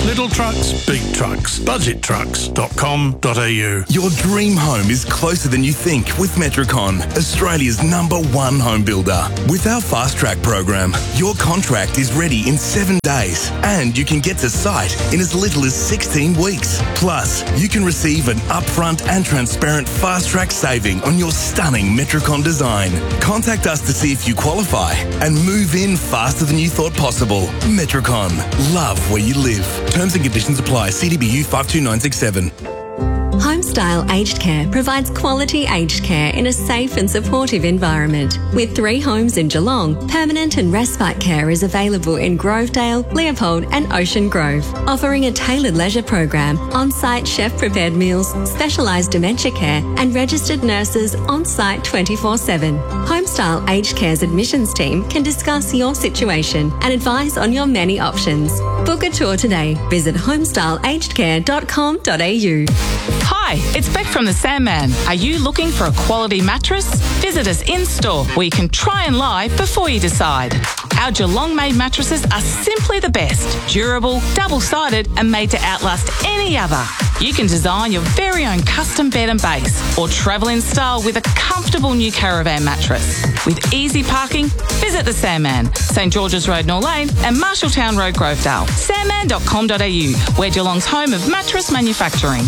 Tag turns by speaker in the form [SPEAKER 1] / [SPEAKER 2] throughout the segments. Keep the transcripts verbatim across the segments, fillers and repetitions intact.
[SPEAKER 1] Little trucks, big trucks. budget trucks dot com dot a u.
[SPEAKER 2] Your dream home is closer than you think with Metricon, Australia's number one home builder. With our Fast Track program, your contract is ready in seven days and you can get to site in as little as sixteen weeks. Plus, you can receive an upfront and transparent Fast Track saving on your stunning Metricon design. Contact us to see if you qualify and move in faster than you thought possible. Metricon. Love where you live. Terms and conditions apply. C D B U five two nine six seven.
[SPEAKER 3] Homestyle Aged Care provides quality aged care in a safe and supportive environment. With three homes in Geelong, permanent and respite care is available in Grovedale, Leopold and Ocean Grove, offering a tailored leisure program, on-site chef-prepared meals, specialised dementia care and registered nurses on-site twenty-four seven. Homestyle Aged Care's admissions team can discuss your situation and advise on your many options. Book a tour today. Visit homestyle aged care dot com dot a u.
[SPEAKER 4] Hi, it's Beck from the Sandman. Are you looking for a quality mattress? Visit us in-store where you can try and lie before you decide. Our Geelong-made mattresses are simply the best. Durable, double-sided and made to outlast any other. You can design your very own custom bed and base or travel in style with a comfortable new caravan mattress. With easy parking, visit the Sandman, St George's Road, Norlane and Marshalltown Road, Grovedale. sandman dot com dot a u, where Geelong's home of mattress manufacturing.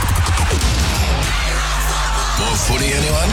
[SPEAKER 5] More footy, anyone?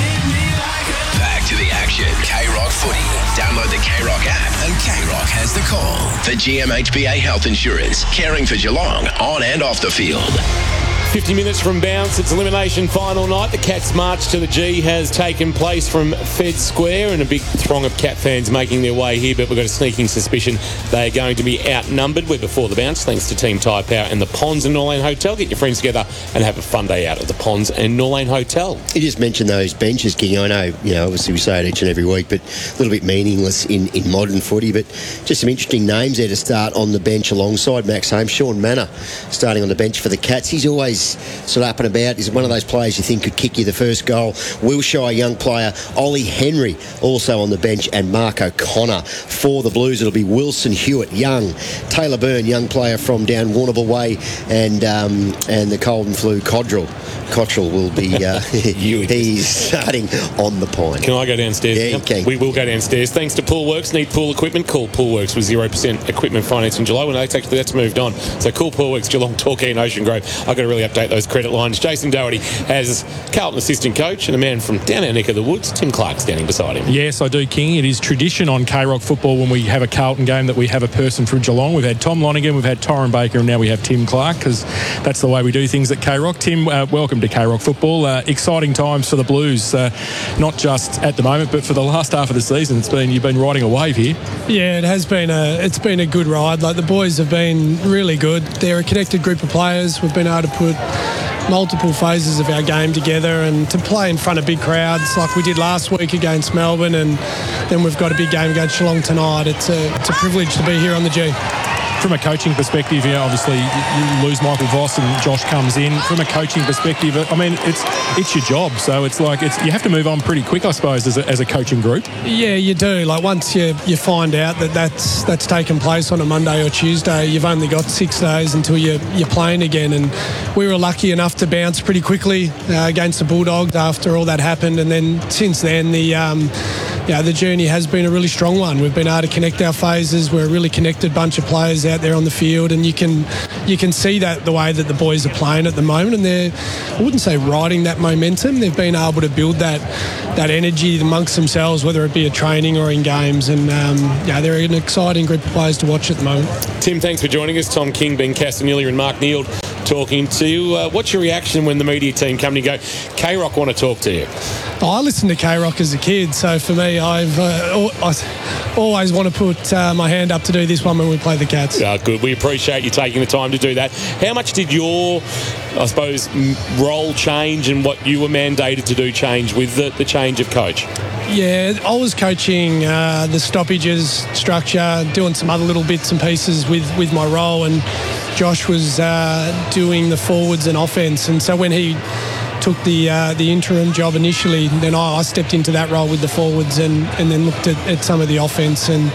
[SPEAKER 5] Back to the action. K-Rock Footy. Download the K-Rock app and K-Rock has the call. For G M H B A Health Insurance, caring for Geelong on and off the field.
[SPEAKER 6] fifty minutes from bounce, it's elimination final night. The Cats' march to the G has taken place from Fed Square and a big throng of Cat fans making their way here, but we've got a sneaking suspicion they are going to be outnumbered. We're before the bounce, thanks to Team Tyre Power and the Ponds and Norlane Hotel. Get your friends together and have a fun day out at the Ponds and Norlane Hotel.
[SPEAKER 7] You just mentioned those benches, King. I know, you know, obviously we say it each and every week, but a little bit meaningless in, in modern footy, but just some interesting names there to start on the bench alongside Max Holmes. Sean Manor starting on the bench for the Cats. He's always sort of up and about. He's one of those players you think could kick you the first goal. Wilshire, young player. Ollie Henry also on the bench, and Mark O'Connor. For the Blues, it'll be Wilson Hewitt, young. Taylor Byrne, young player from down Warrnambool Way, and um, and the cold and flu Codrell. Cottrell will be, uh, he's starting on the pine.
[SPEAKER 6] Can I go downstairs?
[SPEAKER 7] Yeah, you can.
[SPEAKER 6] We will go downstairs. Thanks to Poolworks. Need pool equipment? Call Poolworks with zero percent equipment finance in July. Well, that's actually, that's moved on. So call Poolworks, Geelong, Torquay and Ocean Grove. I've got to really update those credit lines. Jason Doherty has Carlton assistant coach and a man from down our neck of the woods, Tim Clark, standing beside him.
[SPEAKER 8] Yes, I do, King. It is tradition on K-Rock football when we have a Carlton game that we have a person from Geelong. We've had Tom Lonergan, we've had Tyron Baker, and now we have Tim Clark, because that's the way we do things at K-Rock. Tim, uh, welcome to K-Rock football. Uh, exciting times for the Blues, uh, not just at the moment, but for the last half of the season. It's been you've been riding a wave here.
[SPEAKER 9] Yeah, it has been a it's been a good ride. Like, the boys have been really good. They're a connected group of players. We've been able to put multiple phases of our game together and to play in front of big crowds like we did last week against Melbourne, and then we've got a big game against Geelong tonight. It's a it's a privilege to be here on the G.
[SPEAKER 8] From a coaching perspective, yeah, obviously you lose Michael Voss and Josh comes in. From a coaching perspective, I mean, it's it's your job, so it's like it's you have to move on pretty quick, I suppose, as a, as a coaching group.
[SPEAKER 9] Yeah, you do. Like, once you you find out that that's that's taken place on a Monday or Tuesday, you've only got six days until you you're playing again. And we were lucky enough to bounce pretty quickly uh, against the Bulldogs after all that happened. And then since then, the um, yeah, the journey has been a really strong one. We've been able to connect our phases. We're a really connected bunch of players out there on the field, and you can you can see that the way that the boys are playing at the moment, and they're, I wouldn't say riding that momentum. They've been able to build that that energy amongst themselves, whether it be at training or in games, and um, yeah, they're an exciting group of players to watch at the moment.
[SPEAKER 6] Tim, thanks for joining us. Tom King, Ben Castagnelia and Mark Neild talking to you. Uh, what's your reaction when the media team come to you and go, K-Rock want to talk to you?
[SPEAKER 9] Oh, I listened to K-Rock as a kid, so for me, I've uh, I always want to put uh, my hand up to do this one when we play the Cats.
[SPEAKER 6] Oh, good. We appreciate you taking the time to do that. How much did your, I suppose, role change and what you were mandated to do change with the, the change of coach?
[SPEAKER 9] Yeah, I was coaching uh, the stoppages structure, doing some other little bits and pieces with, with my role, and Josh was uh, doing the forwards and offence. And so when he took the uh, the interim job initially, then I, I stepped into that role with the forwards and, and then looked at, at some of the offence. And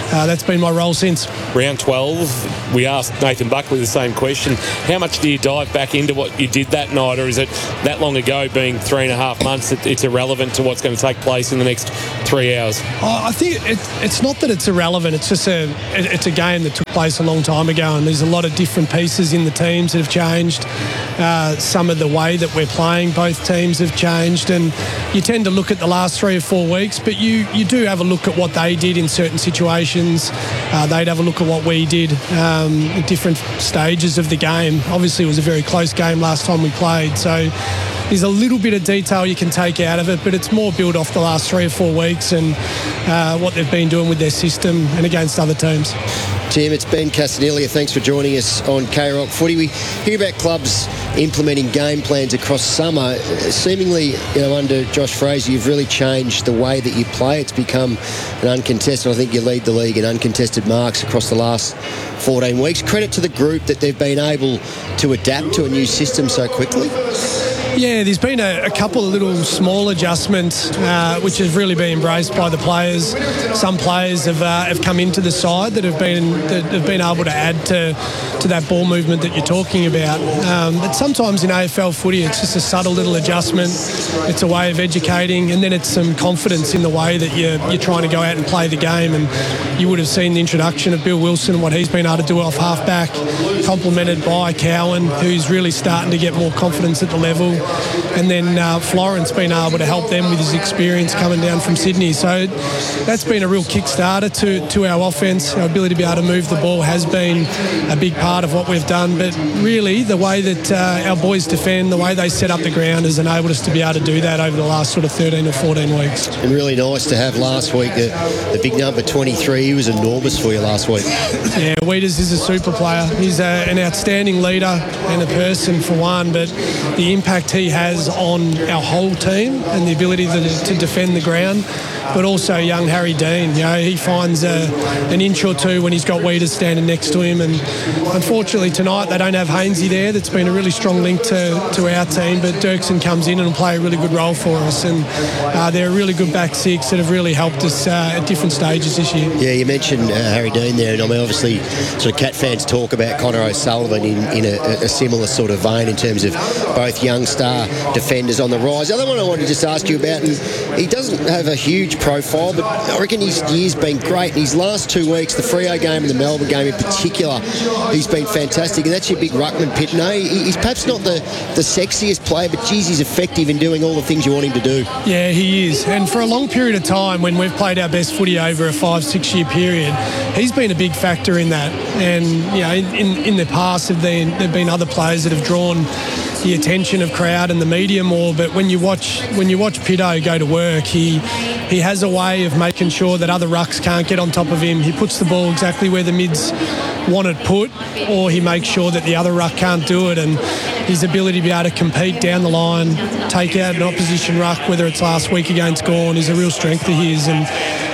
[SPEAKER 9] uh, that's been my role since.
[SPEAKER 6] Round twelve, we asked Nathan Buckley the same question. How much do you dive back into what you did that night, or is it that long ago, being three and a half months, that it's irrelevant to what's going to take place in the next three hours?
[SPEAKER 9] Oh, I think it, it's not that it's irrelevant. It's just a it, it's a game that took place a long time ago, and there's a lot of different pieces in the teams that have changed. Uh, some of the way that we're playing, both teams have changed, and you tend to look at the last three or four weeks, but you, you do have a look at what they did in certain situations. Uh, they'd have a look at what we did um, at different stages of the game. Obviously, it was a very close game last time we played, so there's a little bit of detail you can take out of it, but it's more built off the last three or four weeks and uh, what they've been doing with their system and against other teams.
[SPEAKER 7] Tim, it's Ben Castanelia. Thanks for joining us on K-Rock Footy. We hear about clubs implementing game plans across summer. Seemingly, you know, under Josh Fraser, you've really changed the way that you play. It's become an uncontested, I think you lead the league in uncontested marks across the last fourteen weeks. Credit to the group that they've been able to adapt to a new system so quickly.
[SPEAKER 9] Yeah, there's been a, a couple of little small adjustments uh, which have really been embraced by the players. Some players have uh, have come into the side that have been that have been able to add to to that ball movement that you're talking about. Um, but sometimes in A F L footy, it's just a subtle little adjustment. It's a way of educating, and then it's some confidence in the way that you're you're trying to go out and play the game. And you would have seen the introduction of Bill Wilson and what he's been able to do off half back, complemented by Cowan, who's really starting to get more confidence at the level. And then uh, Florence been able to help them with his experience coming down from Sydney. So that's been a real kickstarter to, to our offence. Our ability to be able to move the ball has been a big part of what we've done. But really, the way that uh, our boys defend, the way they set up the ground has enabled us to be able to do that over the last sort of thirteen or fourteen weeks.
[SPEAKER 7] And really nice to have last week the, the big number twenty-three. He was enormous for you last week.
[SPEAKER 9] Yeah, Weeders is a super player. He's a, an outstanding leader and a person for one, but the impact he has on our whole team and the ability to, to defend the ground, but also young Harry Dean. You know, he finds a, an inch or two when he's got Weeders standing next to him, and unfortunately tonight they don't have Hainsey there. That's been a really strong link to, to our team, but Dirksen comes in and will play a really good role for us, and uh, they're a really good back six that have really helped us uh, at different stages this year.
[SPEAKER 7] Yeah, you mentioned uh, Harry Dean there, and I mean obviously sort of Cat fans talk about Connor O'Sullivan in, in a, a similar sort of vein in terms of both young star defenders on the rise. The other one I wanted to just ask you about, and he doesn't have a huge profile, but I reckon his year's been great. In his last two weeks, the Freo game and the Melbourne game in particular, he's been fantastic, and that's your big ruckman, Pitney. He's perhaps not the, the sexiest player, but geez, he's effective in doing all the things you want him to do.
[SPEAKER 9] Yeah, he is. And for a long period of time, when we've played our best footy over a five, six year period, he's been a big factor in that. And, you know, in, in the past, there have been, there have been other players that have drawn the attention of crowd and the media more, but when you watch when you watch Pitto go to work, he he has a way of making sure that other rucks can't get on top of him. He puts the ball exactly where the mids want it put, or he makes sure that the other ruck can't do it, and his ability to be able to compete down the line, take out an opposition ruck, whether it's last week against Gawn, is a real strength of his. And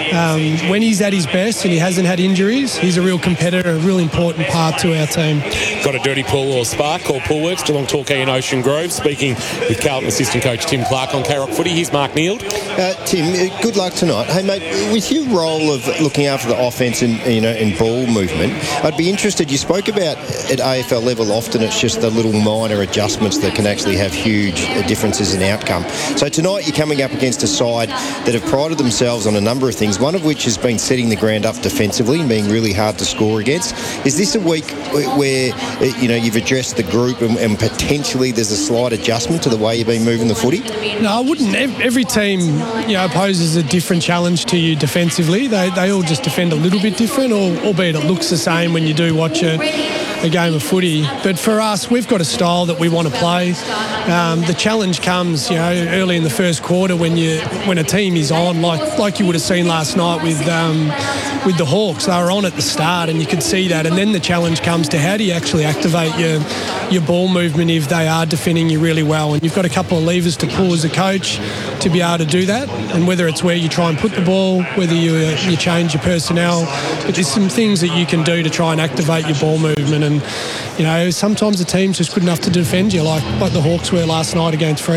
[SPEAKER 9] Um, when he's at his best and he hasn't had injuries, he's a real competitor, a real important part to our team.
[SPEAKER 6] Got a dirty pool or spark called Poolworks, Geelong, Torquay and Ocean Grove. Speaking with Carlton assistant coach Tim Clark on K-Rock Footy, here's Mark Neild.
[SPEAKER 10] Uh, Tim, uh, good luck tonight. Hey mate, with your role of looking after the offence and you know and ball movement, I'd be interested. You spoke about at A F L level often it's just the little minor adjustments that can actually have huge differences in outcome. So tonight you're coming up against a side that have prided themselves on a number of things, one of which has been setting the ground up defensively and being really hard to score against. Is this a week where you know you've addressed the group and, and potentially there's a slight adjustment to the way you've been moving the footy?
[SPEAKER 9] No, I wouldn't. Every team, you know, poses a different challenge to you defensively. They they all just defend a little bit different, albeit it looks the same when you do watch a, a game of footy. But for us, we've got a style that we want to play. Um, the challenge comes, you know, early in the first quarter when you when a team is on, like like you would have seen last night with um, with the Hawks. They were on at the start, and you could see that. And then the challenge comes to how do you actually activate your your ball movement if they are defending you really well. And you've got a couple of levers to pull as a coach to be able to do that. And whether it's where you try and put the ball, whether you uh, you change your personnel, but there's some things that you can do to try and activate your ball movement. And you know, sometimes the team's just good enough to defend you, like like the Hawks were last night against Freo.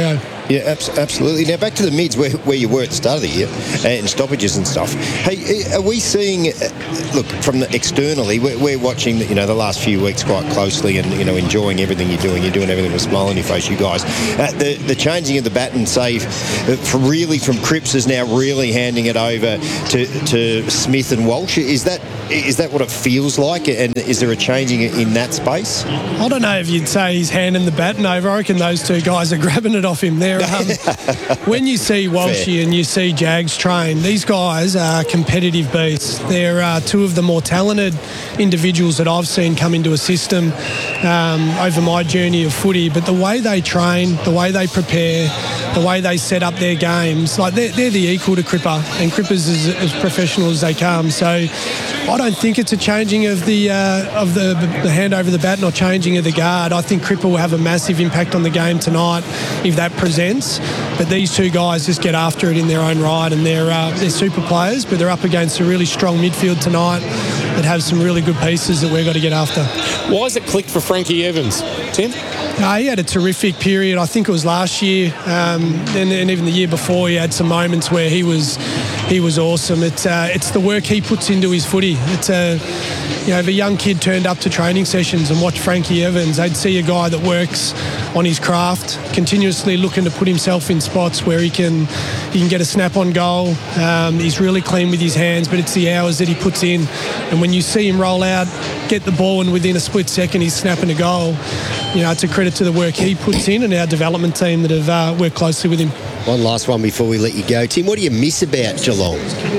[SPEAKER 10] Yeah, abs- absolutely. Now back to the mids where, where you were at the start of the year and stoppages and stuff. Hey, are we seeing? Look, from the externally, we're, we're watching you know the last few weeks quite closely and you know enjoying everything you're doing. You're doing everything with a smile on your face, you guys. Uh, the the changing of the baton, say, from really from Cripps is now really handing it over to to Smith and Walsh. Is that is that what it feels like? And is there a changing in that space?
[SPEAKER 9] I don't know if you'd say he's handing the baton over. I reckon those two guys are grabbing it off him there. Um, when you see Walshy Fair. and you see Jags train, these guys are competitive beasts. They're uh, two of the more talented individuals that I've seen come into a system um, over my journey of footy. But the way they train, the way they prepare, the way they set up their games, like they're, they're the equal to Cripper, and Cripper's as, as professional as they come. So I don't think it's a changing of the uh, of the, the hand over the baton or changing of the guard. I think Cripper will have a massive impact on the game tonight if that presents. But these two guys just get after it in their own right, and they're uh, they're super players, but they're up against a really strong midfield tonight that have some really good pieces that we've got to get after.
[SPEAKER 6] Why has it clicked for Frankie Evans, Tim?
[SPEAKER 9] Uh, he had a terrific period. I think it was last year, um, and, and even the year before. He had some moments where he was he was awesome. It's uh, it's the work he puts into his footy. It's a you know, if a young kid turned up to training sessions and watched Frankie Evans, they'd see a guy that works on his craft, continuously looking to put himself in spots where he can he can get a snap on goal. Um, he's really clean with his hands, but it's the hours that he puts in. And when you see him roll out, get the ball, and within a split second he's snapping a goal, you know, it's a credit to the work he puts in and our development team that have uh, worked closely with him.
[SPEAKER 7] One last one before we let you go. Tim, what do you miss about Geelong?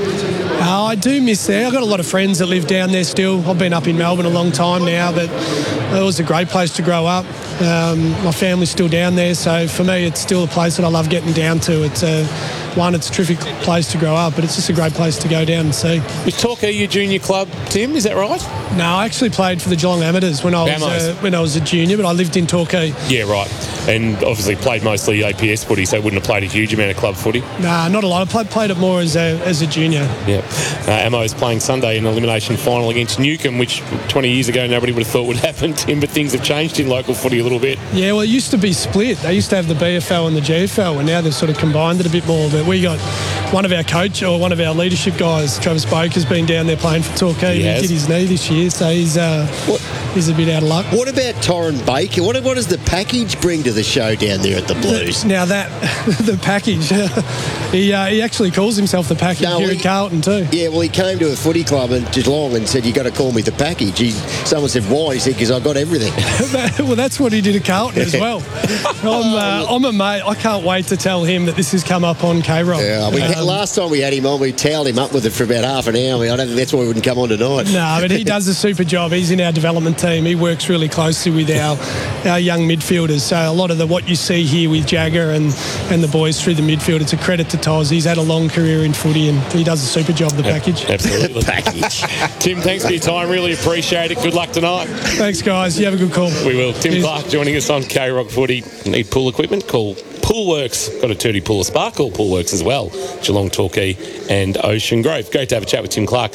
[SPEAKER 9] Uh, I do miss there. I've got a lot of friends that live down there still. I've been up in Melbourne a long time now, but it was a great place to grow up. Um, my family's still down there, so for me it's still a place that I love getting down to. It's a, one, it's a terrific place to grow up, but it's just a great place to go down and see.
[SPEAKER 6] Was Torquay your junior club, Tim? Is that right?
[SPEAKER 9] No, I actually played for the Geelong Amateurs when I was uh, when I was a junior, but I lived in Torquay.
[SPEAKER 6] Yeah, right. And obviously played mostly A P S footy, so wouldn't have played a huge amount of club footy.
[SPEAKER 9] Nah, not a lot. I played, played it more as a as a junior.
[SPEAKER 6] Yeah. Uh, Ammo is playing Sunday in an elimination final against Newcombe, which twenty years ago nobody would have thought would happen, Tim, but things have changed in local footy a little bit.
[SPEAKER 9] Yeah, well, it used to be split. They used to have the B F L and the G F L, and now they've sort of combined it a bit more. But we got one of our coach or one of our leadership guys, Travis Boak, has been down there playing for Torquay. He, he did his knee this year, so he's uh, what, he's a bit out of luck.
[SPEAKER 7] What about Torrin Baker? What, what does the package bring to the show down there at the Blues?
[SPEAKER 9] The, now that the package, he uh, he actually calls himself the package no, here he, at Carlton too.
[SPEAKER 7] Yeah, well, he came to a footy club in Geelong and said, "You got to call me the package." He, someone said, "Why?" He said, "Because I got everything."
[SPEAKER 9] Well, that's what he did at Carlton as well. I'm, uh, I'm a mate. I can't wait to tell him that this has come up on K-Rock.
[SPEAKER 7] Yeah, we, um, last time we had him on, we towed him up with it for about half an hour. I don't think that's why he wouldn't come on tonight.
[SPEAKER 9] No, but he does a super job. He's in our development team. He works really closely with our our young midfielders. So a lot of the what you see here with Jagger and, and the boys through the midfield, it's a credit to Toz. He's had a long career in footy and he does a super job, the yep, package.
[SPEAKER 6] Absolutely.
[SPEAKER 7] Package.
[SPEAKER 6] Tim, thanks for your time. Really appreciate it. Good luck tonight.
[SPEAKER 9] Thanks, guys. You have a good call.
[SPEAKER 6] We will. Tim Cheers. Clark joining us on K-Rock Footy. Need pool equipment? Call Poolworks. Got a Turdy Pool of Spark. Call Poolworks as well. Geelong, Torquay and Ocean Grove. Great to have a chat with Tim Clark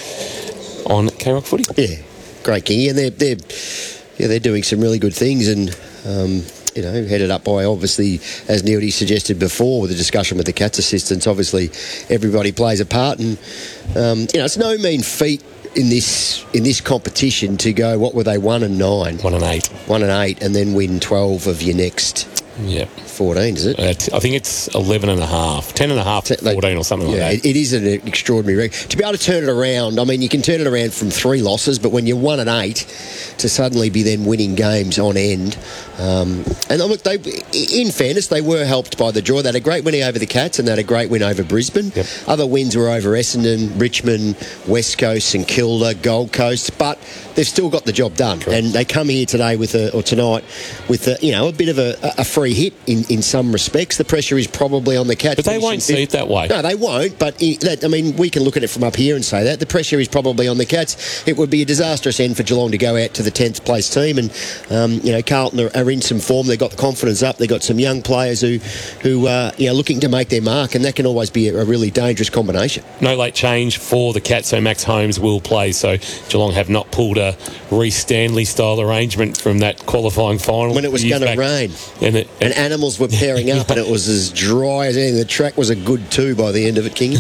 [SPEAKER 6] on K-Rock Footy.
[SPEAKER 7] Yeah, great Kingy. And they're, they're, yeah, they're doing some really good things and... Um, you know, headed up by, obviously, as Neildy suggested before, with the discussion with the Cats assistants, obviously everybody plays a part, and um, you know, it's no mean feat in this in this competition to go, what were they, one and nine,
[SPEAKER 6] one and eight,
[SPEAKER 7] one and eight, and then win twelve of your next.
[SPEAKER 6] Yeah.
[SPEAKER 7] fourteen, is it?
[SPEAKER 6] Uh, t- I think it's eleven and a half, ten and a half, fourteen or something
[SPEAKER 7] yeah,
[SPEAKER 6] like that.
[SPEAKER 7] It, it is an extraordinary record. To be able to turn it around, I mean, you can turn it around from three losses, but when you're one and eight, to suddenly be then winning games on end. Um, and look, they, in fairness, they were helped by the draw. They had a great win over the Cats and they had a great win over Brisbane.
[SPEAKER 6] Yep.
[SPEAKER 7] Other wins were over Essendon, Richmond, West Coast, St Kilda, Gold Coast, but they've still got the job done.
[SPEAKER 6] Correct.
[SPEAKER 7] And they come here today with a, or tonight with a, you know, a bit of a, a free hit in, in some respects. The pressure is probably on the Cats.
[SPEAKER 6] But they won't see it that way.
[SPEAKER 7] No, they won't. But it, that, I mean, we can look at it from up here and say that the pressure is probably on the Cats. It would be a disastrous end for Geelong to go out to the tenth place team, and um, you know, Carlton are, are in some form. They've got the confidence up. They've got some young players who, who are you know, looking to make their mark, and that can always be a, a really dangerous combination.
[SPEAKER 6] No late change for the Cats, so Max Holmes will play. So Geelong have not pulled a Reece Stanley style arrangement from that qualifying final
[SPEAKER 7] when it was going to rain.
[SPEAKER 6] And it,
[SPEAKER 7] And animals were pairing up, and it was as dry as anything. The track was a good two by the end of it, King.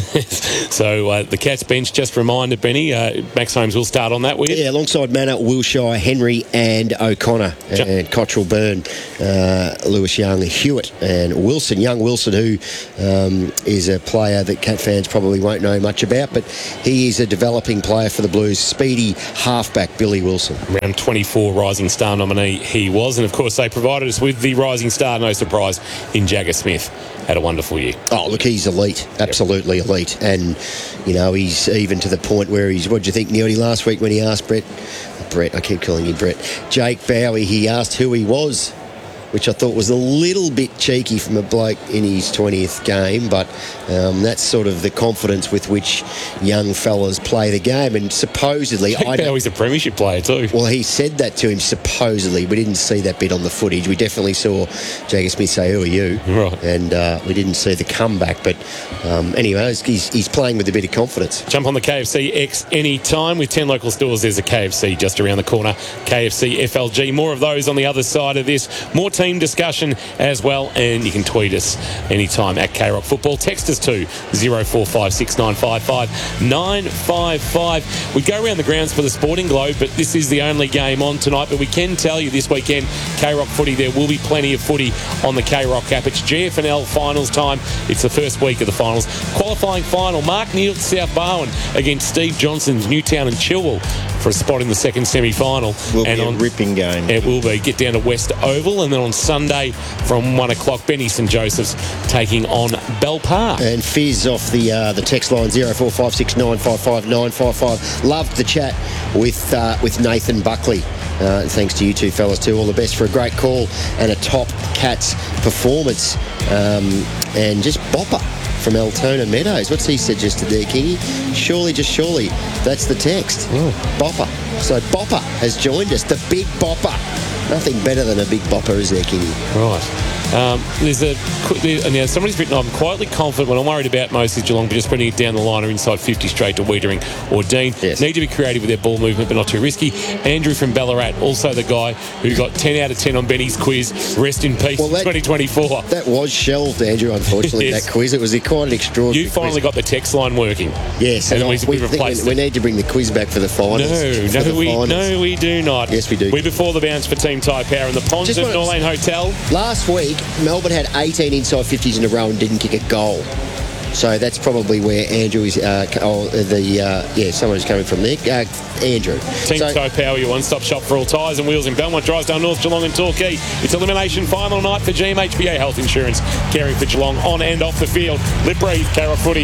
[SPEAKER 6] So uh, the Cats bench, just reminded, Benny, uh, Max Holmes will start on that with.
[SPEAKER 7] Yeah, alongside Manor, Wilshire, Henry and O'Connor,
[SPEAKER 6] Ju-
[SPEAKER 7] and Cottrell, Byrne, uh, Lewis Young, Hewitt and Wilson. Young Wilson, who um, is a player that Cat fans probably won't know much about, but he is a developing player for the Blues. Speedy halfback, Billy Wilson.
[SPEAKER 6] Round twenty-four Rising Star nominee he was. And, of course, they provided us with the Rising Star, no surprise, in Jagger Smith. Had a wonderful year.
[SPEAKER 7] Oh, look, he's elite. Absolutely yep. elite. And, you know, he's even to the point where he's... What do you think, Neody, last week when he asked Brett... Brett, I keep calling him Brett. Jake Bowie, he asked who he was, which I thought was a little bit cheeky from a bloke in his twentieth game, but um, that's sort of the confidence with which young fellas play the game. And supposedly...
[SPEAKER 6] Jake Bowie's a premiership player too.
[SPEAKER 7] Well, he said that to him, supposedly. We didn't see that bit on the footage. We definitely saw Jagger Smith say, who are you?
[SPEAKER 6] Right.
[SPEAKER 7] And uh, we didn't see the comeback. But um, anyway, he's, he's playing with a bit of confidence.
[SPEAKER 6] Jump on the K F C X anytime. With ten local stores, there's a K F C just around the corner. K F C F L G. More of those on the other side of this. More team discussion as well, and you can tweet us anytime at K Rock Football. Text us to zero four five six nine five five nine five five. We go around the grounds for the Sporting Globe, but this is the only game on tonight. But we can tell you this weekend, K Rock footy, there will be plenty of footy on the K Rock app. It's G F N L finals time. It's the first week of the finals. Qualifying final, Mark Neal South Barwon against Steve Johnson's Newtown and Chilwell for a spot in the second semi-final.
[SPEAKER 10] Will
[SPEAKER 6] and
[SPEAKER 10] be
[SPEAKER 6] on,
[SPEAKER 10] a ripping game.
[SPEAKER 6] It will be. Get down to West Oval, and then on Sunday from one o'clock, Benny St Joseph's taking on Bell Park.
[SPEAKER 7] And Fizz off the uh, the text line zero four five six nine five five nine five five. Loved the chat with uh, with Nathan Buckley. Uh, thanks to you two fellas too. All the best for a great call and a top Cats performance. Um, and just bopper from Altona Meadows. What's he suggested there, Kingy? Surely, just surely. That's the text.
[SPEAKER 6] Oh.
[SPEAKER 7] Bopper. So Bopper has joined us. The big Bopper. Nothing better than a big bopper, is there, Kingy?
[SPEAKER 6] Right. Um, there's a there, now somebody's written, I'm quietly confident when I'm worried about mostly Geelong, but just putting it down the line or inside fifty straight to Wiedering or Dean.
[SPEAKER 7] Yes.
[SPEAKER 6] Need to be creative with their ball movement, but not too risky. Andrew from Ballarat, also the guy who got ten out of ten on Benny's quiz. Rest in peace,
[SPEAKER 7] well, that,
[SPEAKER 6] twenty twenty-four.
[SPEAKER 7] That was shelved, Andrew, unfortunately,
[SPEAKER 6] Yes.
[SPEAKER 7] that quiz. It was a quite an extraordinary
[SPEAKER 6] You finally
[SPEAKER 7] quiz.
[SPEAKER 6] got the text line working.
[SPEAKER 7] Yes,
[SPEAKER 6] and
[SPEAKER 7] and
[SPEAKER 6] we,
[SPEAKER 7] I-
[SPEAKER 6] we
[SPEAKER 7] we, think
[SPEAKER 6] replaced
[SPEAKER 7] we,
[SPEAKER 6] it.
[SPEAKER 7] we need to bring the quiz back for the finals.
[SPEAKER 6] No,
[SPEAKER 7] for
[SPEAKER 6] no,
[SPEAKER 7] the
[SPEAKER 6] we
[SPEAKER 7] finals.
[SPEAKER 6] no, we do not.
[SPEAKER 7] Yes, we do.
[SPEAKER 6] We're before the bounce for Team Tyre Power and the Ponds
[SPEAKER 7] Just
[SPEAKER 6] at
[SPEAKER 7] wanna-
[SPEAKER 6] Norlane Hotel.
[SPEAKER 7] Last week, Melbourne had eighteen inside fifties in a row and didn't kick a goal. So that's probably where Andrew is. Uh, oh, the uh, yeah, someone's coming from there. Uh, Andrew.
[SPEAKER 6] Team
[SPEAKER 7] So-
[SPEAKER 6] Tyre Power, your one-stop shop for all tyres and wheels in Belmont, Drysdale North, Geelong and Torquay. It's elimination final night for G M H B A Health Insurance, caring for Geelong on and off the field. Lip breathe, K Rock footy.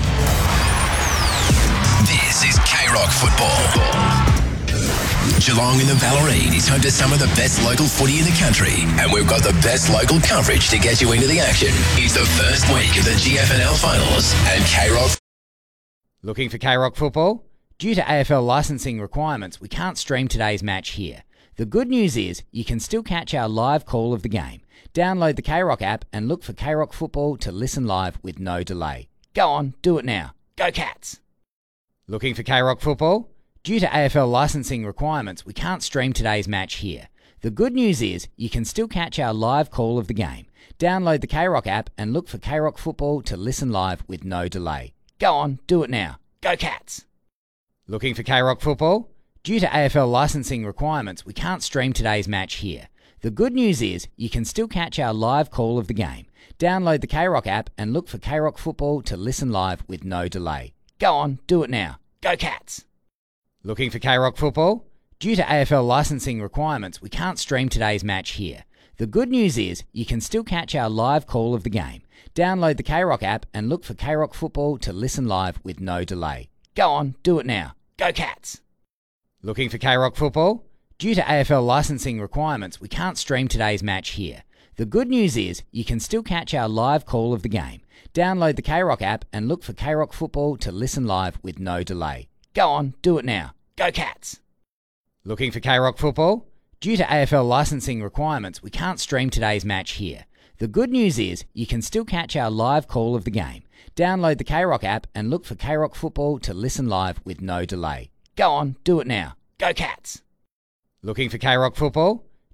[SPEAKER 5] This is K Rock Football. Geelong in the Ballerine is home to some of the best local footy in the country, and we've got the best local coverage to get you into the action. It's the first week of the G F N L finals, and K Rock.
[SPEAKER 11] Looking for K Rock Football? Due to A F L licensing requirements, we can't stream today's match here. The good news is you can still catch our live call of the game. Download the K Rock app and look for K Rock Football to listen live with no delay. Go on, do it now. Go Cats! Looking for K Rock Football? Due to A F L licensing requirements, we can't stream today's match here. The good news is you can still catch our live call of the game. Download the K Rock app and look for K Rock Football to listen live with no delay. Go on, do it now. Go Cats! Looking for K Rock Football? Due to A F L licensing requirements, we can't stream today's match here. The good news is you can still catch our live call of the game. Download the K Rock app and look for K Rock Football to listen live with no delay. Go on, do it now. Go Cats! Looking for K Rock Football? Due to A F L licensing requirements, we can't stream today's match here. The good news is you can still catch our live call of the game. Download the K Rock app and look for K Rock Football to listen live with no delay. Go on, do it now. Go Cats! Looking for K Rock Football? Due to A F L licensing requirements, we can't stream today's match here. The good news is you can still catch our live call of the game. Download the K Rock app and look for K Rock Football to listen live with no delay. Go on, do it now. Go Cats! Looking for K Rock Football? Due to A F L licensing requirements, we can't stream today's match here. The good news is you can still catch our live call of the game. Download the K Rock app and look for K Rock Football to listen live with no delay. Go on, do it now. Go Cats! Looking for K Rock Football?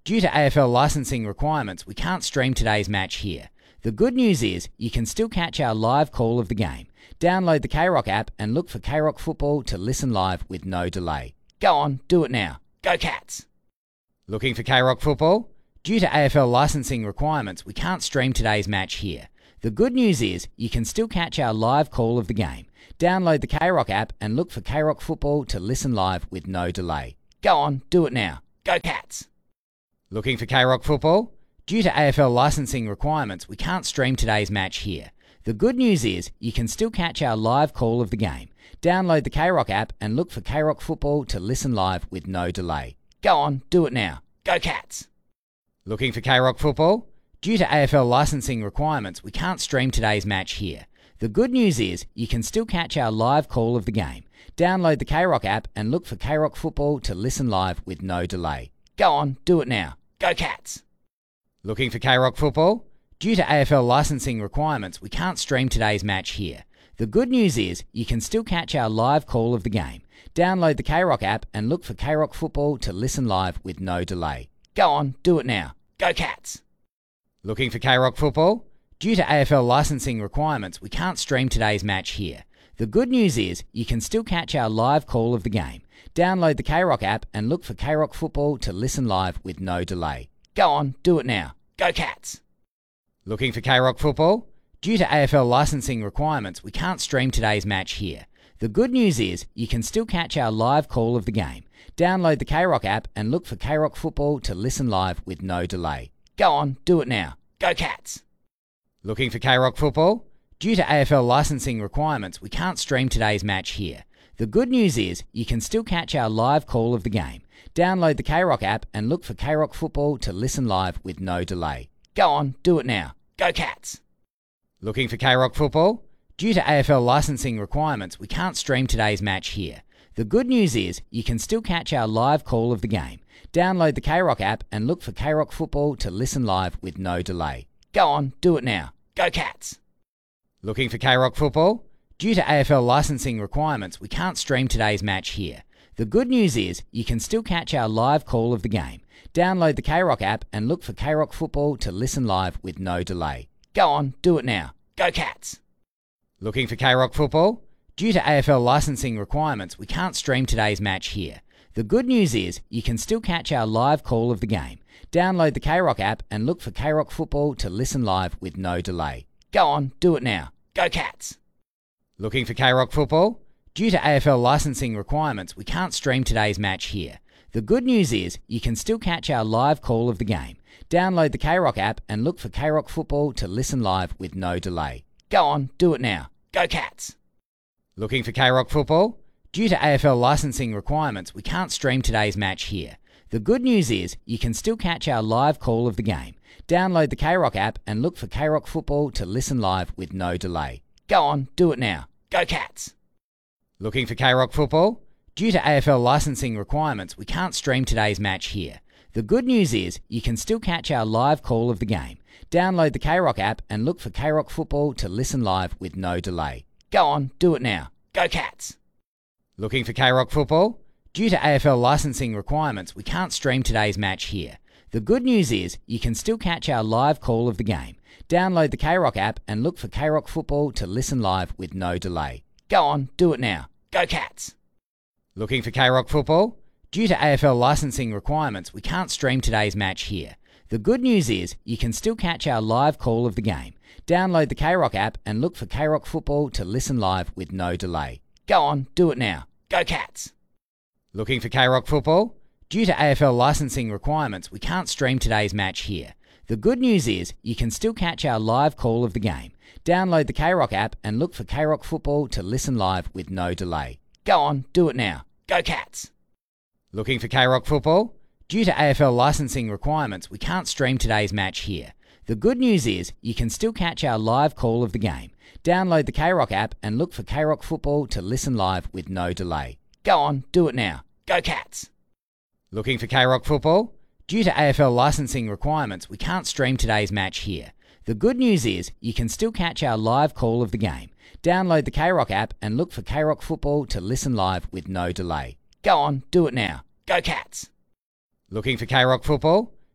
[SPEAKER 11] Due to A F L licensing requirements, we can't stream today's match here. The good news is you can still catch our live call of the game. Download the K-Rock app and look for K-Rock Football to listen live with no delay. Go on, do it now. Go Cats! Looking for K-Rock Football? Due to A F L licensing requirements, we can't stream today's match here. The good news is you can still catch our live call of the game. Download the K-Rock app and look for K-Rock Football to listen live with no delay. Go on, do it now. Go Cats! Looking for K-Rock Football? Due to A F L licensing requirements, we can't stream today's match here. The good news is you can still catch our live call of the game. Download the K-Rock app and look for K-Rock Football to listen live with no delay. Go on, do it now. Go Cats! Looking for K-Rock Football? Due to A F L licensing requirements, we can't stream today's match here. The good news is you can still catch our live call of the game. Download the K-Rock app and look for K-Rock Football to listen live with no delay. Go on, do it now. Go Cats! Looking for K-Rock Football? Due to A F L licensing requirements, we can't stream today's match here. The good news is you can still catch our live call of the game. Download the K-Rock app and look for K-Rock Football to listen live with no delay. Go on, do it now. Go Cats! Looking for K-Rock Football? Due to A F L licensing requirements, we can't stream today's match here. The good news is you can still catch our live call of the game. Download the K-Rock app and look for K-Rock Football to listen live with no delay. Go on, do it now. Go Cats! Looking for K-Rock Football? Due to A F L licensing requirements, we can't stream today's match here. The good news is you can still catch our live call of the game. Download the K-Rock app and look for K-Rock Football to listen live with no delay. Go on, do it now. Go Cats! Looking for K-Rock Football? Due to A F L licensing requirements, we can't stream today's match here. The good news is you can still catch our live call of the game. Download the K-Rock app and look for K-Rock Football to listen live with no delay. Go on, do it now. Go Cats! Looking for K-Rock Football? Due to A F L licensing requirements, we can't stream today's match here. The good news is you can still catch our live call of the game. Download the K-Rock app and look for K-Rock Football to listen live with no delay. Go on, do it now. Go Cats! Looking for K-Rock Football? Due to A F L licensing requirements, we can't stream today's match here. The good news is you can still catch our live call of the game. Download the K-Rock app and look for K-Rock Football to listen live with no delay. Go on, do it now. Go Cats! Looking for K-Rock Football? Due to A F L licensing requirements, we can't stream today's match here. The good news is you can still catch our live call of the game. Download the K-Rock app and look for K-Rock Football to listen live with no delay. Go on, do it now. Go Cats! Looking for K-Rock Football? Due to A F L licensing requirements, we can't stream today's match here. The good news is you can still catch our live call of the game. Download the K-Rock app and look for K-Rock Football to listen live with no delay. Go on, do it now. Go Cats! Looking for K-Rock Football? Due to A F L licensing requirements, we can't stream today's match here. The good news is you can still catch our live call of the game. Download the K-Rock app and look for K-Rock Football to listen live with no delay. Go on, do it now. Go Cats! Looking for K-Rock Football? Due to A F L licensing requirements, we can't stream today's match here. The good news is you can still catch our live call of the game. Download the K-Rock app and look for K-Rock Football to listen live with no delay. Go on, do it now. Go Cats! Looking for K-Rock Football? Due to A F L licensing requirements, we can't stream today's match here. The good news is you can still catch our live call of the game. Download the K-Rock app and look for K-Rock Football to listen live with no delay. Go on, do it now. Go Cats! Looking for K-Rock Football? Due to A F L licensing requirements, we can't stream today's match here. The good news is you can still catch our live call of the game. Download the K-Rock app and look for K-Rock Football to listen live with no delay. Go on, do it now. Go Cats! Looking for K-Rock Football? Due to A F L licensing requirements, we can't stream today's match here. The good news is you can still catch our live call of the game. Download the K-Rock app and look for K-Rock Football to listen live with no delay. Go on, do it now. Go Cats! Looking for K-Rock Football? Due to A F L licensing requirements, we can't stream today's match here. The good news is you can still catch our live call of the game. Download the K-Rock app and look for K-Rock Football to listen live with no delay. Go on, do it now. Go Cats! Looking for K-Rock Football? Due to A F L licensing requirements, we can't stream today's match here. The good news is you can still catch our live call of the game. Download the K-Rock app and look for K-Rock Football to listen live with no delay. Go on, do it now. Go Cats! Looking for K-Rock Football?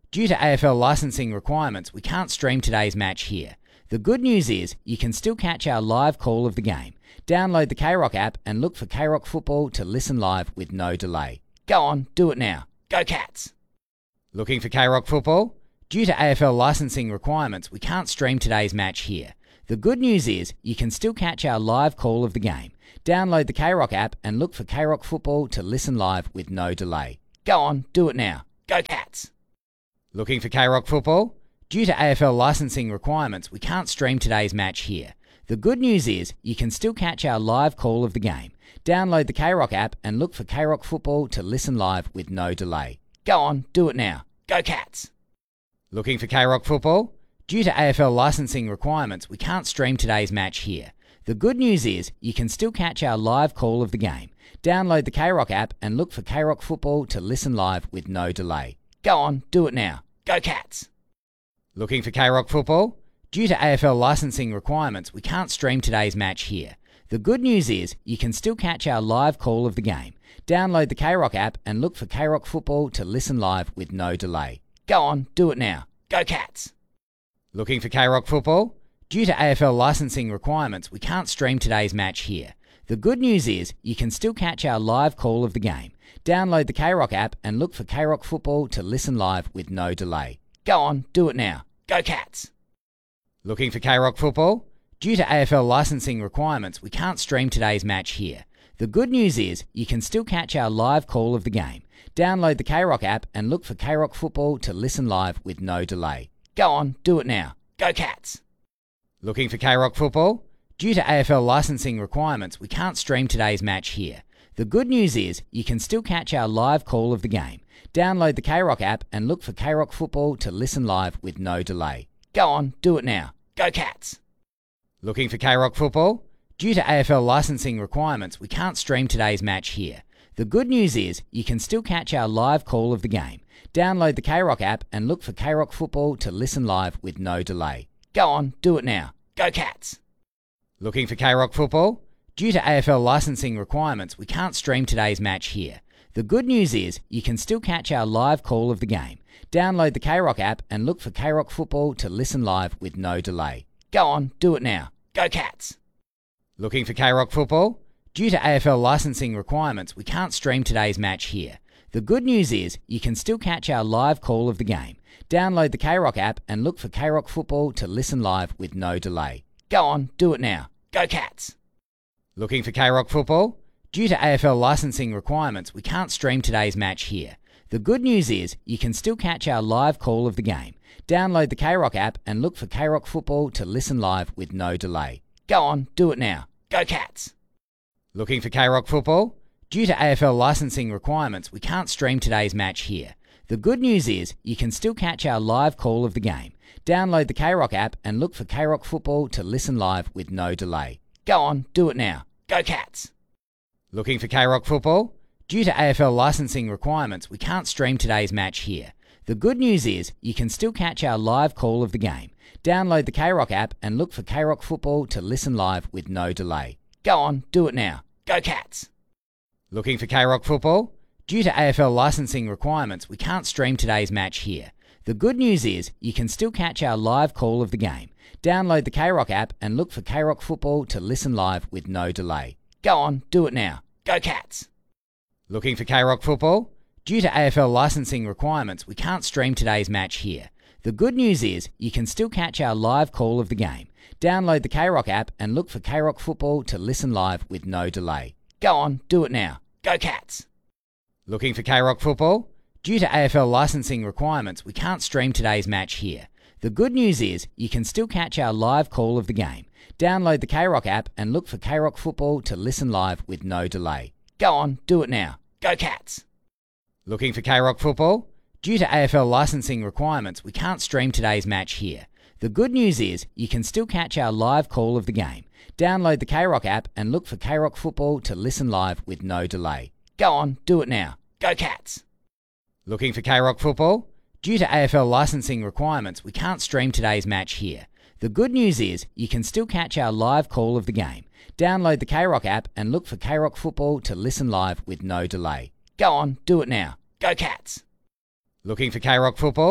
[SPEAKER 11] Due to A F L licensing requirements, we can't stream today's match here. The good news is you can still catch our live call of the game. Download the K-Rock app and look for K-Rock Football to listen live with no delay. Go on, do it now. Go Cats! Looking for K-Rock Football? Due to A F L licensing requirements, we can't stream today's match here. The good news is you can still catch our live call of the game. Download the K-Rock app and look for K-Rock Football to listen live with no delay. Go on, do it now. Go Cats! Looking for K-Rock Football? Due to A F L licensing requirements, we can't stream today's match here. The good news is you can still catch our live call of the game. Download the K-Rock app and look for K-Rock Football to listen live with no delay. Go on, do it now. Go Cats! Looking for K-Rock Football? Due to A F L licensing requirements, we can't stream today's match here. The good news is you can still catch our live call of the game. Download the K-Rock app and look for K-Rock Football to listen live with no delay. Go on, do it now. Go Cats! Looking for K-Rock Football? Due to A F L licensing requirements, we can't stream today's match here. The good news is you can still catch our live call of the game. Download the K-Rock app and look for K-Rock Football to listen live with no delay. Go on, do it now. Go Cats! Looking for K-Rock Football? Due to A F L licensing requirements, we can't stream today's match here. The good news is you can still catch our live call of the game. Download the K-Rock app and look for K-Rock Football to listen live with no delay. Go on, do it now. Go Cats! Looking for K-Rock Football? Due to A F L licensing requirements, we can't stream today's match here. The good news is you can still catch our live call of the game. Download the K-Rock app and look for K-Rock Football to listen live with no delay. Go on, do it now. Go Cats! Looking for K-Rock Football? Due to A F L licensing requirements, we can't stream today's match here. The good news is you can still catch our live call of the game. Download the K-Rock app and look for K-Rock Football to listen live with no delay. Go on, do it now. Go Cats! Looking for K-Rock Football? Due to A F L licensing requirements, we can't stream today's match here. The good news is you can still catch our live call of the game. Download the K-Rock app and look for K-Rock Football to listen live with no delay. Go on, do it now. Go Cats! Looking for K-Rock Football? Due to A F L licensing requirements, we can't stream today's match here. The good news is you can still catch our live call of the game. Download the K-Rock app and look for K-Rock Football to listen live with no delay. Go on, do it now. Go Cats! Looking for K-Rock Football? Due to A F L licensing requirements, we can't stream today's match here. The good news is you can still catch our live call of the game. Download the K-Rock app and look for K-Rock Football to listen live with no delay. Go on, do it now. Go Cats! Looking for K-Rock Football? Due to A F L licensing requirements, we can't stream today's match here. The good news is you can still catch our live call of the game. Download the K-Rock app and look for K-Rock Football to listen live with no delay. Go on, do it now. Go Cats! Looking for K-Rock Football? Due to A F L licensing requirements, we can't stream today's match here. The good news is you can still catch our live call of the game. Download the K-Rock app and look for K-Rock Football to listen live with no delay. Go on, do it now. Go Cats! Looking for K-Rock Football? Due to A F L licensing requirements, we can't stream today's match here. The good news is you can still catch our live call of the game. Download the K-Rock app and look for K-Rock Football to listen live with no delay. Go on, do it now. Go Cats! Looking for K-Rock Football? Due to A F L licensing requirements, we can't stream today's match here. The good news is you can still catch our live call of the game. Download the K-Rock app and look for K-Rock Football to listen live with no delay. Go on, do it now. Go Cats! Looking for K-Rock Football? Due to A F L licensing requirements, we can't stream today's match here. The good news is you can still catch our live call of the game. Download the K-Rock app and look for K-Rock Football to listen live with no delay. Go on, do it now. Go Cats! Looking for K-Rock Football? Due to A F L licensing requirements, we can't stream today's match here. The good news is you can still catch our live call of the game. Download the K-Rock app and look for K-Rock Football to listen live with no delay. Go on, do it now. Go Cats! Looking for K-Rock Football? Due to A F L licensing requirements, we can't stream today's match here. The good news is you can still catch our live call of the game. Download the K-Rock app and look for K-Rock Football to listen live with no delay. Go on, do it now. Go Cats! Looking for K-Rock Football? Due to A F L licensing requirements, we can't stream today's match here. The good news is you can still catch our live call of the game. Download the K-Rock app and look for K-Rock Football to listen live with no delay. Go on, do it now. Go Cats! Looking for K-Rock Football?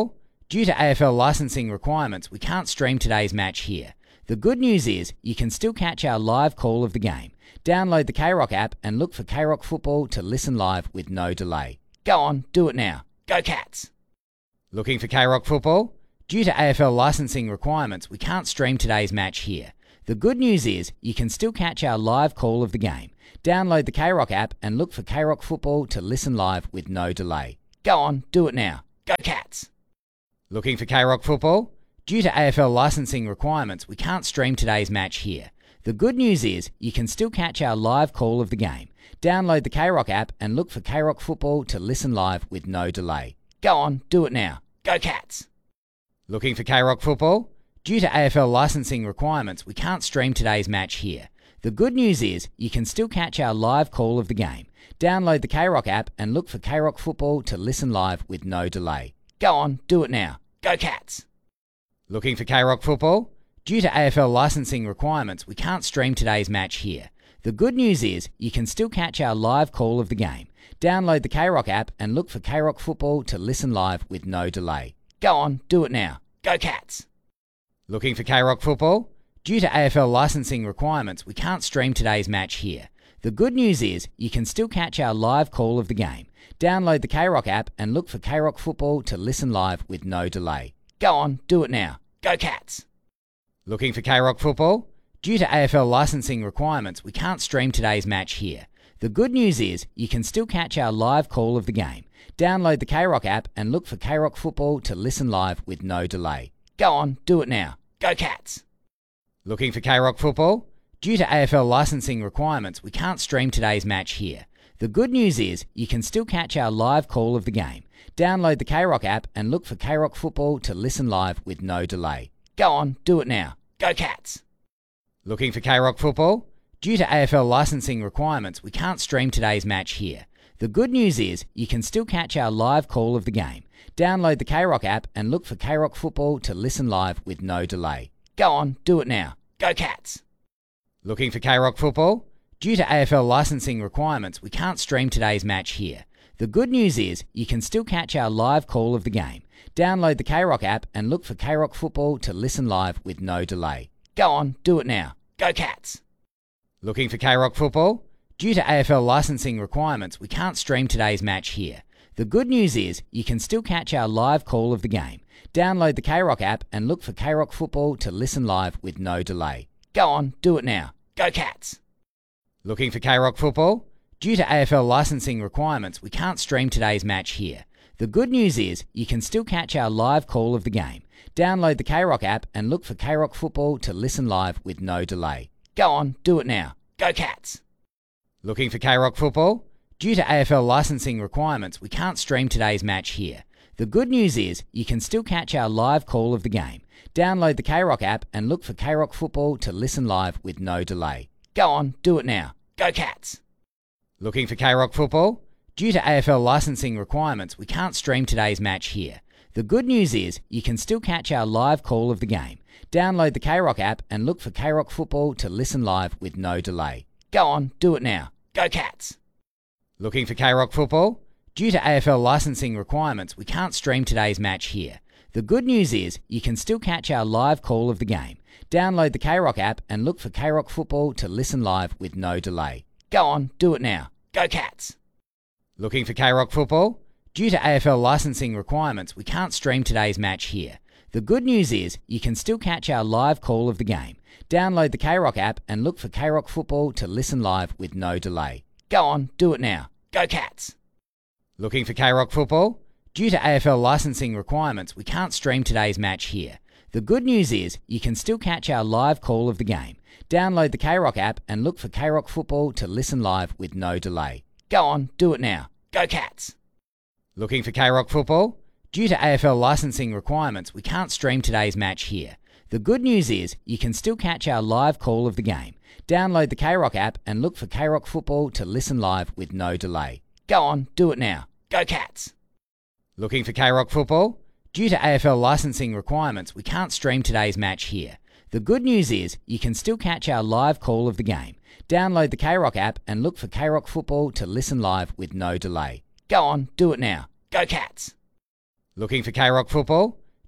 [SPEAKER 11] Due to A F L licensing requirements, we can't stream today's match here. The good news is you can still catch our live call of the game. Download the K-Rock app and look for K-Rock Football to listen live with no delay. Go on, do it now. Go Cats! Looking for K-Rock Football? Due to A F L licensing requirements, we can't stream today's match here. The good news is you can still catch our live call of the game. Download the K-Rock app and look for K-Rock Football to listen live with no delay. Go on, do it now. Go Cats! Looking for K-Rock Football? Due to A F L licensing requirements, we can't stream today's match here. The good news is you can still catch our live call of the game. Download the K-Rock app and look for K-Rock Football to listen live with no delay. Go on, do it now. Go Cats! Looking for K-Rock Football? Due to A F L licensing requirements, we can't stream today's match here. The good news is you can still catch our live call of the game. Download the K-Rock app and look for K-Rock Football to listen live with no delay. Go on, do it now. Go Cats! Looking for K-Rock Football? Due to A F L licensing requirements, we can't stream today's match here. The good news is you can still catch our live call of the game. Download the K-Rock app and look for K-Rock Football to listen live with no delay. Go on, do it now. Go Cats! Looking for K-Rock Football? Due to A F L licensing requirements, we can't stream today's match here. The good news is you can still catch our live call of the game. Download the K-Rock app and look for K-Rock Football to listen live with no delay. Go on, do it now. Go Cats! Looking for K-Rock Football? Due to A F L licensing requirements, we can't stream today's match here. The good news is you can still catch our live call of the game. Download the K-Rock app and look for K-Rock Football to listen live with no delay. Go on, do it now. Go Cats! Looking for K-Rock Football? Due to A F L licensing requirements, we can't stream today's match here. The good news is you can still catch our live call of the game. Download the K-Rock app and look for K-Rock Football to listen live with no delay. Go on, do it now. Go Cats! Looking for K-Rock Football? Due to A F L licensing requirements, we can't stream today's match here. The good news is you can still catch our live call of the game. Download the K-Rock app and look for K-Rock Football to listen live with no delay. Go on, do it now. Go Cats! Looking for K-Rock Football? Due to A F L licensing requirements, we can't stream today's match here. The good news is you can still catch our live call of the game. Download the K-Rock app and look for K-Rock Football to listen live with no delay. Go on, do it now. Go Cats! Looking for K-Rock Football? Due to A F L licensing requirements, we can't stream today's match here. The good news is you can still catch our live call of the game. Download the K-Rock app and look for K-Rock Football to listen live with no delay. Go on, do it now. Go Cats! Looking for K-Rock Football? Due to A F L licensing requirements, we can't stream today's match here. The good news is you can still catch our live call of the game. Download the K-Rock app and look for K-Rock Football to listen live with no delay. Go on, do it now. Go Cats! Looking for K-Rock Football? Due to A F L licensing requirements, we can't stream today's match here. The good news is you can still catch our live call of the game. Download the K-Rock app and look for K-Rock Football to listen live with no delay. Go on, do it now. Go Cats! Looking for K-Rock Football? Due to A F L licensing requirements, we can't stream today's match here. The good news is you can still catch our live call of the game. Download the K-Rock app and look for K-Rock Football to listen live with no delay. Go on, do it now. Go Cats! Looking for K-Rock Football? Due to A F L licensing requirements, we can't stream today's match here. The good news is you can still catch our live call of the game. Download the K-Rock app and look for K-Rock Football to listen live with no delay. Go on, do it now. Go Cats! Looking for K-Rock Football? Due to A F L licensing requirements, we can't stream today's match here. The good news is you can still catch our live call of the game. Download the K-Rock app and look for K-Rock Football to listen live with no delay. Go on, do it now. Go Cats! Looking for K-Rock Football? Due to A F L licensing requirements, we can't stream today's match here. The good news is you can still catch our live call of the game. Download the K-Rock app and look for K-Rock Football to listen live with no delay. Go on, do it now. Go Cats! Looking for K-Rock Football? Due to A F L licensing requirements, we can't stream today's match here. The good news is you can still catch our live call of the game. Download the K-Rock app and look for K-Rock Football to listen live with no delay. Go on, do it now. Go Cats! Looking for K-Rock Football? Due to A F L licensing requirements, we can't stream today's match here. The good news is you can still catch our live call of the game. Download the K-Rock app and look for K-Rock Football to listen live with no delay. Go on, do it now. Go Cats! Looking for K-Rock Football?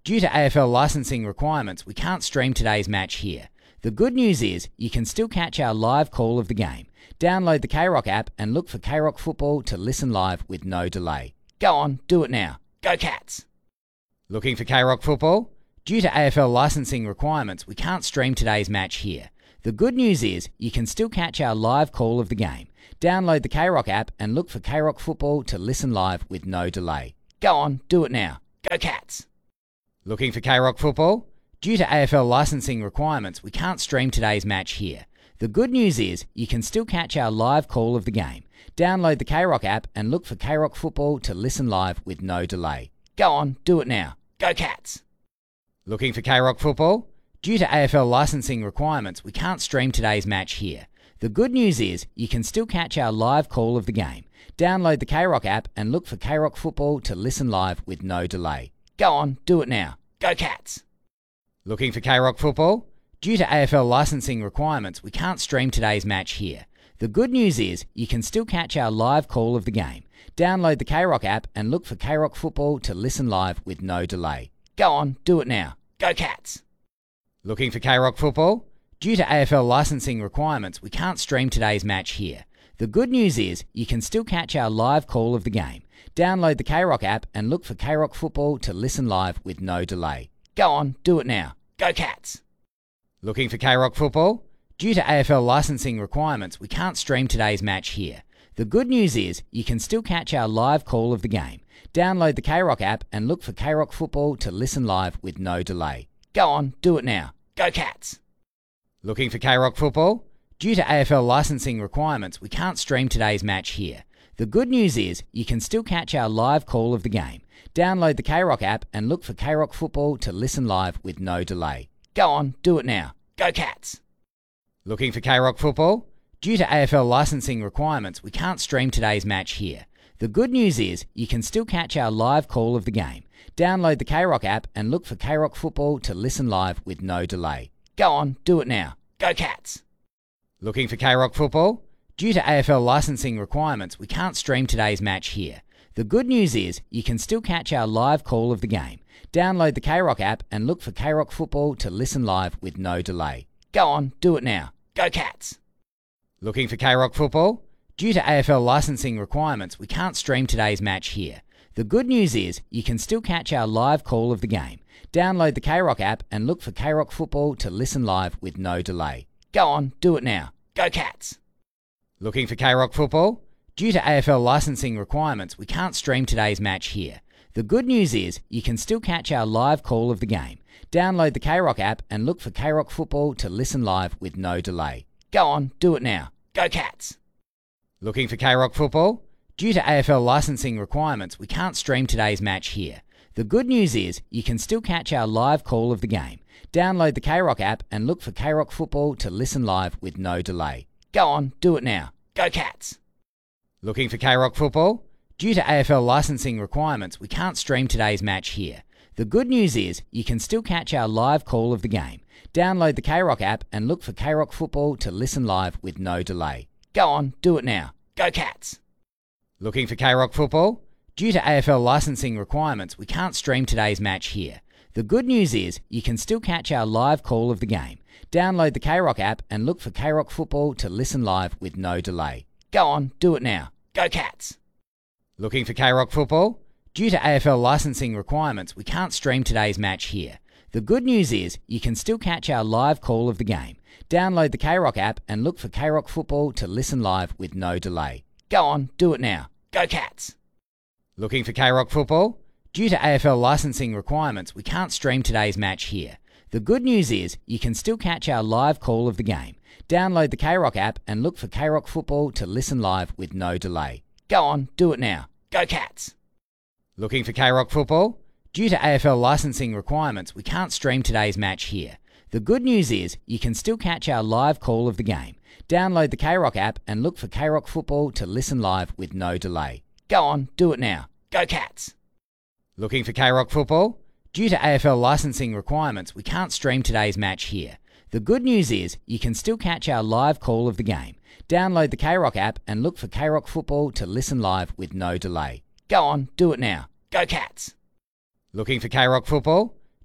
[SPEAKER 11] Due to A F L licensing requirements, we can't stream today's match here. The good news is you can still catch our live call of the game. Download the K-Rock app and look for K-Rock Football to listen live with no delay. Go on, do it now. Go Cats! Looking for K-Rock Football? Due to A F L licensing requirements, we can't stream today's match here. The good news is you can still catch our live call of the game. Download the K-Rock app and look for K-Rock Football to listen live with no delay. Go on, do it now. Go Cats! Looking for K-Rock Football? Due to A F L licensing requirements, we can't stream today's match here. The good news is you can still catch our live call of the game. Download the K-Rock app and look for K-Rock Football to listen live with no delay. Go on, do it now. Go Cats! Looking for K-Rock Football? Due to A F L licensing requirements, we can't stream today's match here. The good news is you can still catch our live call of the game. Download the K-Rock app and look for K-Rock Football to listen live with no delay. Go on, do it now. Go Cats! Looking for K-Rock Football? Due to A F L licensing requirements, we can't stream today's match here. The good news is you can still catch our live call of the game. Download the K-Rock app and look for K-Rock Football to listen live with no delay. Go on, do it now. Go Cats! Looking for K-Rock Football? Due to A F L licensing requirements, we can't stream today's match here. The good news is you can still catch our live call of the game. Download the K-Rock app and look for K-Rock Football to listen live with no delay. Go on, do it now. Go Cats! Looking for K-Rock Football? Due to A F L licensing requirements, we can't stream today's match here. The good news is you can still catch our live call of the game. Download the K-Rock app and look for K-Rock Football to listen live with no delay. Go on, do it now. Go Cats! Looking for K-Rock Football? Due to A F L licensing requirements, we can't stream today's match here. The good news is you can still catch our live call of the game. Download the K-Rock app and look for K-Rock Football to listen live with no delay. Go on, do it now. Go Cats! Looking for K-Rock Football? Due to A F L licensing requirements, we can't stream today's match here. The good news is you can still catch our live call of the game. Download the K-Rock app and look for K-Rock Football to listen live with no delay. Go on, do it now. Go Cats! Looking for K-Rock Football? Due to A F L licensing requirements, we can't stream today's match here. The good news is you can still catch our live call of the game. Download the K-Rock app and look for K-Rock Football to listen live with no delay. Go on, do it now. Go Cats! Looking for K-Rock Football? Due to A F L licensing requirements, we can't stream today's match here. The good news is you can still catch our live call of the game. Download the K-Rock app and look for K-Rock Football to listen live with no delay. Go on, do it now. Go Cats! Looking for K-Rock Football? Due to A F L licensing requirements, we can't stream today's match here. The good news is you can still catch our live call of the game. Download the K-Rock app and look for K-Rock Football to listen live with no delay. Go on, do it now. Go Cats! Looking for K-Rock Football? Due to A F L licensing requirements, we can't stream today's match here. The good news is you can still catch our live call of the game. Download the K-Rock app and look for K-Rock Football to listen live with no delay. Go on, do it now. Go Cats! Looking for K-Rock Football? Due to A F L licensing requirements, we can't stream today's match here. The good news is you can still catch our live call of the game. Download the K-Rock app and look for K-Rock Football to listen live with no delay. Go on, do it now. Go Cats! Looking for K-Rock Football? Due to A F L licensing requirements, we can't stream today's match here. The good news is you can still catch our live call of the game. Download the K-Rock app and look for K-Rock Football to listen live with no delay. Go on, do it now. Go Cats! Looking for K-Rock Football? Due to A F L licensing requirements, we can't stream today's match here. The good news is you can still catch our live call of the game. Download the K-Rock app and look for K-Rock Football to listen live with no delay. Go on, do it now. Go Cats! Looking for K-Rock Football? Due to A F L licensing requirements, we can't stream today's match here. The good news is you can still catch our live call of the game. Download the K-Rock app and look for K-Rock Football to listen live with no delay. Go on, do it now. Go Cats! Looking for K-Rock Football? Due to A F L licensing requirements, we can't stream today's match here. The good news is you can still catch our live call of the game. Download the K-Rock app and look for K-Rock Football to listen live with no delay. Go on, do it now. Go Cats! Looking for K-Rock Football? Due to A F L licensing requirements, we can't stream today's match here. The good news is you can still catch our live call of the game. Download the K-Rock app and look for K-Rock Football to listen live with no delay. Go on, do it now. Go Cats! Looking for K-Rock Football?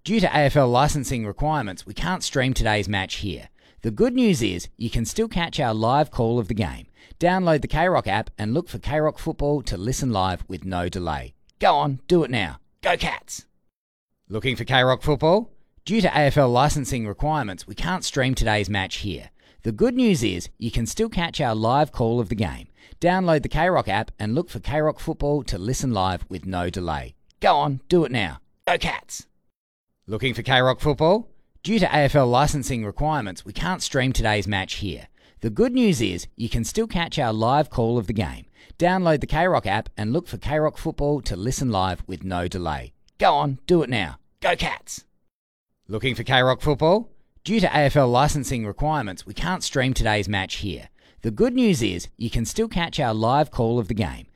[SPEAKER 11] Due to A F L licensing requirements, we can't stream today's match here. The good news is you can still catch our live call of the game. Download the K-Rock app and look for K-Rock Football to listen live with no delay. Go on, do it now. Go Cats! Looking for K-Rock Football? Due to A F L licensing requirements, we can't stream today's match here. The good news is you can still catch our live call of the game. Download the K-Rock app and look for K-Rock Football to listen live with no delay. Go on, do it now. Go Cats! Looking for K-Rock Football? Due to A F L licensing requirements, we can't stream today's match here. The good news is you can still catch our live call of the game. Download the K-Rock app and look for K-Rock Football to listen live with no delay. Go on, do it now. Go Cats! Looking for K-Rock Football? Due to A F L licensing requirements, we can't stream today's match here. The good news is you can still catch our live call of the game.